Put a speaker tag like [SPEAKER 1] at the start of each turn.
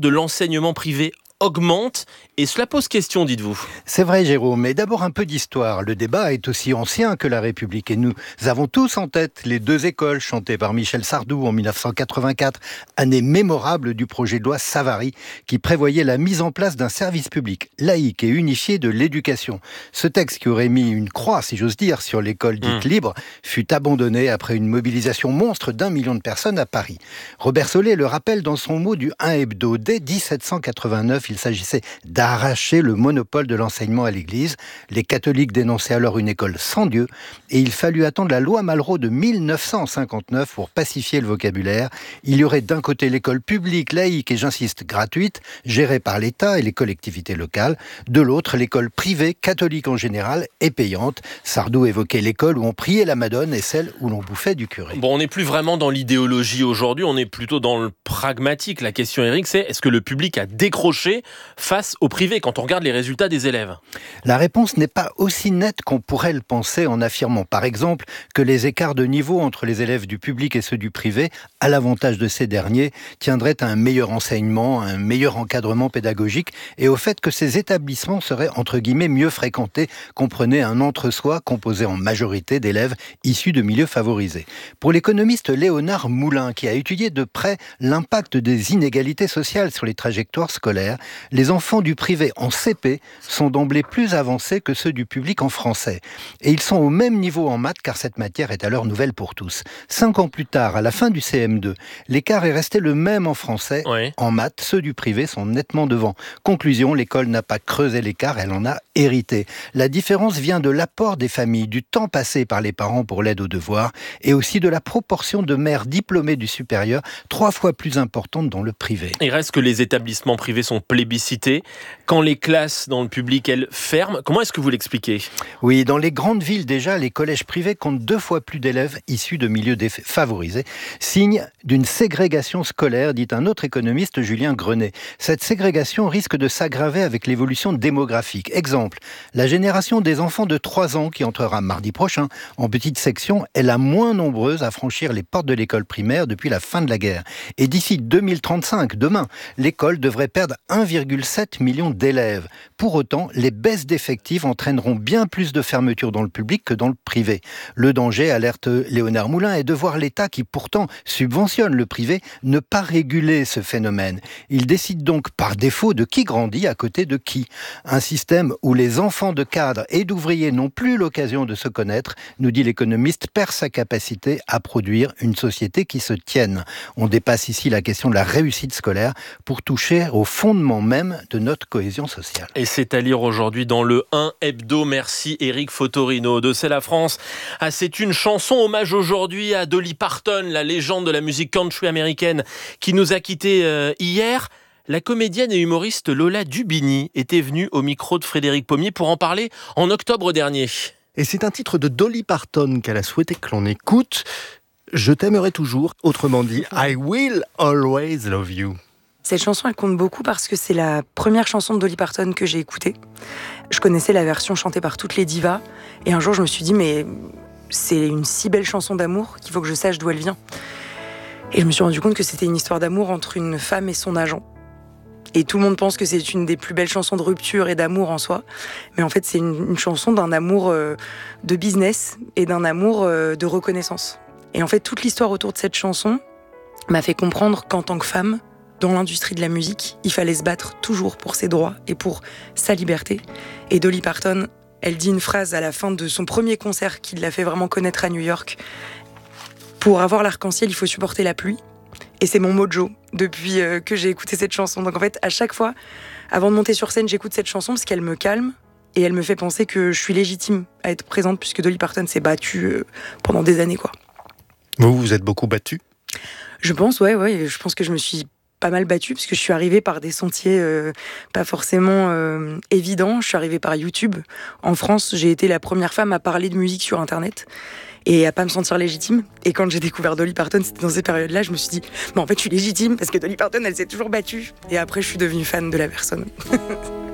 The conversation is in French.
[SPEAKER 1] de l'enseignement privé augmente et cela pose question, dites-vous.
[SPEAKER 2] C'est vrai, Jérôme, mais d'abord un peu d'histoire. Le débat est aussi ancien que la République et nous avons tous en tête les 2 écoles chantées par Michel Sardou en 1984, année mémorable du projet de loi Savary qui prévoyait la mise en place d'un service public laïque et unifié de l'éducation. Ce texte qui aurait mis une croix, si j'ose dire, sur l'école dite libre fut abandonné après une mobilisation monstre d'1 million de personnes à Paris. Robert Solé le rappelle dans son mot du 1 hebdo. Dès 1789, il s'agissait d'arracher le monopole de l'enseignement à l'Église. Les catholiques dénonçaient alors une école sans Dieu et il fallut attendre la loi Malraux de 1959 pour pacifier le vocabulaire. Il y aurait d'un côté l'école publique, laïque et j'insiste gratuite, gérée par l'État et les collectivités locales, de l'autre l'école privée, catholique en général et payante. Sardou évoquait l'école où on priait la Madone et celle où l'on bouffait du curé.
[SPEAKER 1] Bon, on n'est plus vraiment dans l'idéologie aujourd'hui, on est plutôt dans le pragmatique. La question, Eric, c'est est-ce que le public a décroché face au privé quand on regarde les résultats des élèves?
[SPEAKER 2] La réponse n'est pas aussi nette qu'on pourrait le penser en affirmant par exemple que les écarts de niveau entre les élèves du public et ceux du privé, à l'avantage de ces derniers, tiendraient à un meilleur enseignement, à un meilleur encadrement pédagogique et au fait que ces établissements seraient entre guillemets mieux fréquentés, comprenez un entre-soi composé en majorité d'élèves issus de milieux favorisés. Pour l'économiste Léonard Moulin, qui a étudié de près l'impact des inégalités sociales sur les trajectoires scolaires, les enfants du privé en CP sont d'emblée plus avancés que ceux du public en français. Et ils sont au même niveau en maths car cette matière est alors nouvelle pour tous. 5 ans plus tard, à la fin du CM2, l'écart est resté le même en français.
[SPEAKER 1] Oui.
[SPEAKER 2] En maths, ceux du privé sont nettement devant. Conclusion, l'école n'a pas creusé l'écart, elle en a hérité. La différence vient de l'apport des familles, du temps passé par les parents pour l'aide aux devoirs et aussi de la proportion de mères diplômées du supérieur, 3 fois plus importante dans le privé.
[SPEAKER 1] Il reste que les établissements privés sont plébiscités. Quand les classes dans le public, elles, ferment, comment est-ce que vous l'expliquez?
[SPEAKER 2] Oui, dans les grandes villes déjà, les collèges privés comptent 2 fois plus d'élèves issus de milieux défavorisés, signe d'une ségrégation scolaire, dit un autre économiste, Julien Grenet. Cette ségrégation risque de s'aggraver avec l'évolution démographique. Exemple, la génération des enfants de 3 ans qui entrera mardi prochain en petite section est la moins nombreuse à franchir les portes de l'école primaire depuis la fin de la guerre. Et d'ici 2035, demain, l'école devrait perdre 1,7 million d'élèves. Pour autant, les baisses d'effectifs entraîneront bien plus de fermetures dans le public que dans le privé. Le danger, alerte Léonard Moulin, est de voir l'État, qui pourtant subventionne le privé, ne pas réguler ce phénomène. Il décide donc par défaut de qui grandit à côté de qui. Un système où les enfants de cadres et d'ouvriers n'ont plus l'occasion de se connaître, nous dit l'économiste, perd sa capacité à produire une société qui se tienne. On dépasse ici la question de la réussite scolaire pour toucher au fondement même de notre cohésion sociale.
[SPEAKER 1] Et c'est à lire aujourd'hui dans le 1 hebdo. Merci Eric Fotorino de C'est la France. Ah, c'est une chanson hommage aujourd'hui à Dolly Parton, la légende de la musique country américaine qui nous a quittés hier. La comédienne et humoriste Lola Dubini était venue au micro de Frédéric Pommier pour en parler en octobre dernier.
[SPEAKER 3] Et c'est un titre de Dolly Parton qu'elle a souhaité que l'on écoute. Je t'aimerai toujours, autrement dit, I will always love you.
[SPEAKER 4] Cette chanson, elle compte beaucoup parce que c'est la première chanson de Dolly Parton que j'ai écoutée. Je connaissais la version chantée par toutes les divas. Et un jour, je me suis dit, mais c'est une si belle chanson d'amour qu'il faut que je sache d'où elle vient. Et je me suis rendu compte que c'était une histoire d'amour entre une femme et son agent. Et tout le monde pense que c'est une des plus belles chansons de rupture et d'amour en soi. Mais en fait, c'est une chanson d'un amour de business et d'un amour de reconnaissance. Et en fait, toute l'histoire autour de cette chanson m'a fait comprendre qu'en tant que femme, dans l'industrie de la musique, il fallait se battre toujours pour ses droits et pour sa liberté. Et Dolly Parton, elle dit une phrase à la fin de son premier concert qui l'a fait vraiment connaître à New York. Pour avoir l'arc-en-ciel, il faut supporter la pluie. Et c'est mon mojo depuis que j'ai écouté cette chanson. Donc en fait, à chaque fois, avant de monter sur scène, j'écoute cette chanson parce qu'elle me calme et elle me fait penser que je suis légitime à être présente puisque Dolly Parton s'est battue pendant des années, quoi.
[SPEAKER 3] Vous vous êtes beaucoup battue ?
[SPEAKER 4] Je pense, ouais. Je pense que je me suis pas mal battue parce que je suis arrivée par des sentiers pas forcément évidents. Je suis arrivée par YouTube. En France, j'ai été la première femme à parler de musique sur Internet et à pas me sentir légitime. Et quand j'ai découvert Dolly Parton, c'était dans ces périodes-là, je me suis dit, en fait, je suis légitime parce que Dolly Parton, elle s'est toujours battue. Et après, je suis devenue fan de la personne.